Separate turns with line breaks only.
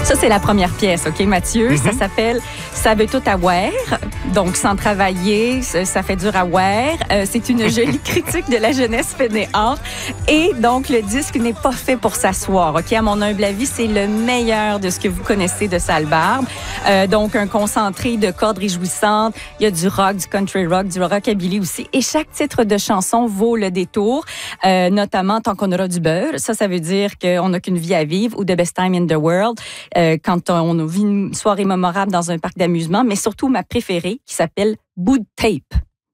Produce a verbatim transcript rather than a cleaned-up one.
Ça, c'est la première pièce, OK, Mathieu?
Mm-hmm.
Ça s'appelle « Ça veut tout à wear ». Donc, sans travailler, ça fait dur à wear. Euh, c'est une jolie critique de la jeunesse fainéante. Et donc, le disque n'est pas fait pour s'asseoir, OK? À mon humble avis, c'est le meilleur de ce que vous connaissez de Sale Barbe. Euh, donc, un concentré de cordes réjouissantes. Il y a du rock, du country rock, du rockabilly aussi. Et chaque titre de chanson vaut le détour, euh, notamment « Tant qu'on aura du beurre ». Ça, ça veut dire qu'on n'a qu'une vie à vivre, ou « The best time in the world euh, », quand on vit une soirée mémorable dans un parc d'amusement. Mais surtout, ma préférée, qui s'appelle « Bout de tape ».